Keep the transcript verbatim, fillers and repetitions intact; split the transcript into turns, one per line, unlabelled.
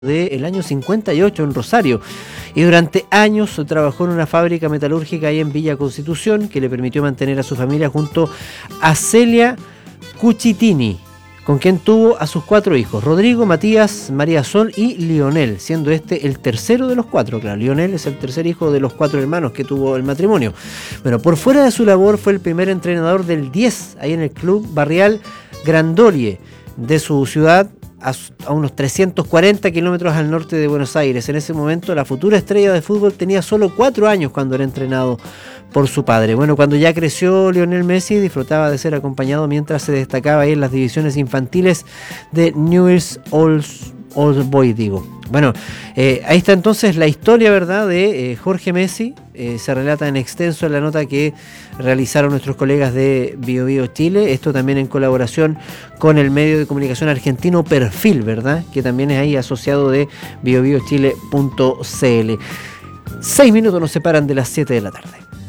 del año cincuenta y ocho en Rosario, y durante años trabajó en una fábrica metalúrgica ahí en Villa Constitución, que le permitió mantener a su familia junto a Celia Cucitini, con quien tuvo a sus cuatro hijos: Rodrigo, Matías, María Sol y Lionel, siendo este el tercero de los cuatro. Claro, Lionel es el tercer hijo de los cuatro hermanos que tuvo el matrimonio. Bueno, por fuera de su labor fue el primer entrenador del diez ahí en el club barrial Grandolie de su ciudad, a unos trescientos cuarenta kilómetros al norte de Buenos Aires. En ese momento la futura estrella de fútbol tenía solo cuatro años cuando era entrenado por su padre. Bueno, cuando ya creció, Lionel Messi disfrutaba de ser acompañado mientras se destacaba ahí en las divisiones infantiles de Newell's Old, Old Boys, digo. Bueno, eh, ahí está entonces la historia, ¿verdad?, de eh, Jorge Messi. Eh, se relata en extenso en la nota que realizaron nuestros colegas de Bio Bio Chile. Esto también en colaboración con el medio de comunicación argentino Perfil, ¿verdad?, que también es ahí asociado de bio bio chile punto c l. Seis minutos nos separan de las siete de la tarde.